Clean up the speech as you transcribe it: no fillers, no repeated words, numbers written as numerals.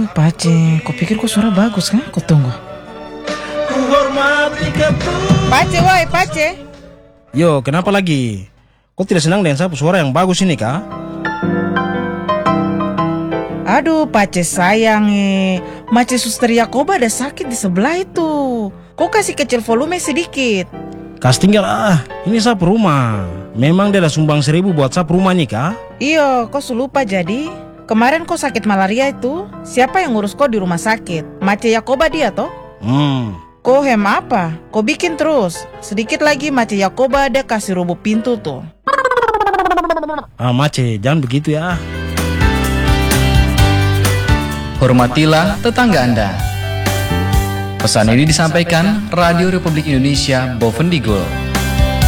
Pace, kau pikir kau suara bagus kan? Kau tunggu. Pace, woi, Pace. Yo, kenapa lagi? Kau tidak senang dengan sapu suara yang bagus ini, kah? Aduh, Pace sayang Mace Suster Yakoba ada sakit di sebelah itu. Kau kasih kecil volume sedikit. Kas tinggal ini sapu rumah. Memang dia ada sumbang 1.000 buat sapu rumah nih, kah? Iyo, kau lupa jadi. Kemarin kau sakit malaria itu, siapa yang ngurus kau di rumah sakit? Mace Yakoba dia toh? Kau hem apa? Kau bikin terus. Sedikit lagi Mace Yakoba ada kasih roboh pintu tuh. Mace, jangan begitu ya. Hormatilah tetangga Anda. Pesan ini disampaikan Radio Republik Indonesia Bovendigul.